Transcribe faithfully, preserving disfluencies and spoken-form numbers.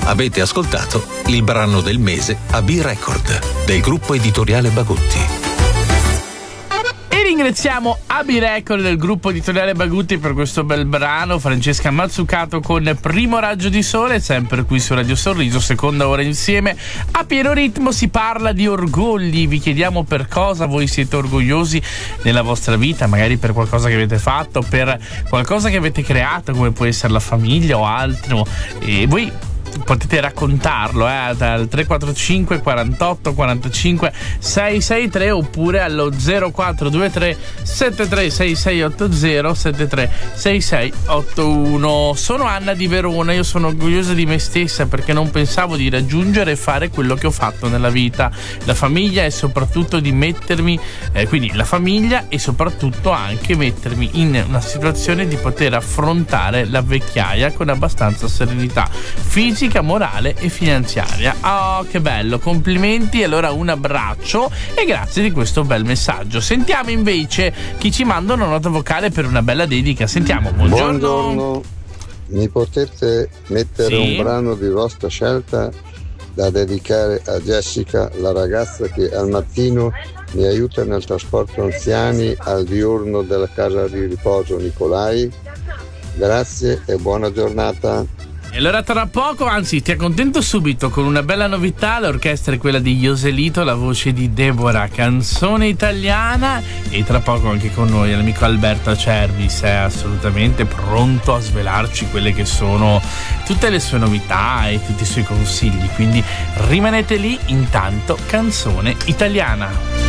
Avete ascoltato il brano del mese a B-Record del gruppo editoriale Bagutti. E ringraziamo A B Record del gruppo editoriale Bagutti per questo bel brano. Francesca Mazzucato con Primo raggio di sole, sempre qui su Radio Sorriso, seconda ora insieme. A pieno ritmo si parla di orgogli, vi chiediamo per cosa voi siete orgogliosi nella vostra vita, magari per qualcosa che avete fatto, per qualcosa che avete creato, come può essere la famiglia o altro, e voi potete raccontarlo eh, dal tre quattro cinque quarantotto quarantacinque seicentosessantatré oppure allo zero quattro due tre sette tre sei sei otto zero sette tre sei sei otto uno. Sono Anna di Verona, io sono orgogliosa di me stessa perché non pensavo di raggiungere e fare quello che ho fatto nella vita. La famiglia e soprattutto di mettermi eh, quindi la famiglia e soprattutto anche mettermi in una situazione di poter affrontare la vecchiaia con abbastanza serenità fisica, morale e finanziaria. Oh, che bello, complimenti. Allora un abbraccio e grazie di questo bel messaggio. Sentiamo invece chi ci manda una nota vocale per una bella dedica. Sentiamo. Buongiorno. Buongiorno. Mi potete mettere Sì. un brano di vostra scelta da dedicare a Jessica, la ragazza che al mattino mi aiuta nel trasporto anziani al diurno della casa di riposo Nicolai? Grazie e buona giornata. E allora tra poco, anzi ti accontento subito con una bella novità. L'orchestra è quella di Joselito, la voce di Deborah, canzone italiana, e tra poco anche con noi l'amico Alberto Acervis è assolutamente pronto a svelarci quelle che sono tutte le sue novità e tutti i suoi consigli, quindi rimanete lì. Intanto canzone italiana.